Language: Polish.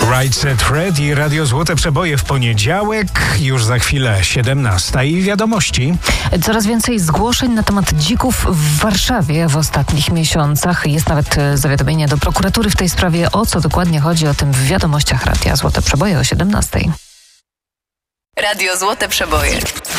Right Set Fred i Radio Złote Przeboje w poniedziałek, już za chwilę 17 i wiadomości. Coraz więcej zgłoszeń na temat dzików w Warszawie w ostatnich miesiącach. Jest nawet zawiadomienie do prokuratury w tej sprawie. O co dokładnie chodzi, o tym w wiadomościach Radia Złote Przeboje o 17. Radio Złote Przeboje.